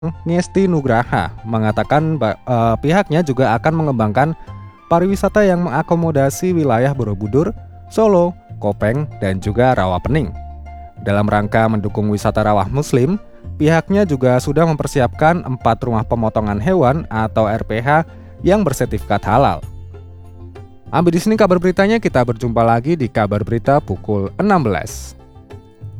Ngesti Nugraha mengatakan pihaknya juga akan mengembangkan pariwisata yang mengakomodasi wilayah Borobudur, Solo, Kopeng, dan juga Rawapening. Dalam rangka mendukung wisata Rawah Muslim, pihaknya juga sudah mempersiapkan 4 rumah pemotongan hewan atau RPH yang bersertifikat halal. Sampai di sini kabar beritanya, kita berjumpa lagi di kabar berita pukul 16.